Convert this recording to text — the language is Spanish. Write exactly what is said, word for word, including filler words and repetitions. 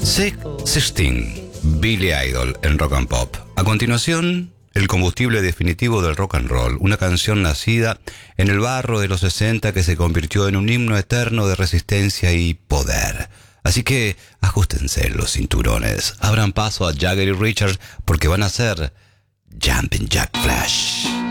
Six Sixteen, Billy Idol en Rock and Pop. A continuación, el combustible definitivo del rock and roll, una canción nacida en el barro de los sesenta que se convirtió en un himno eterno de resistencia y poder. Así que ajustense los cinturones, abran paso a Jagger y Richards porque van a ser Jumpin' Jack Flash.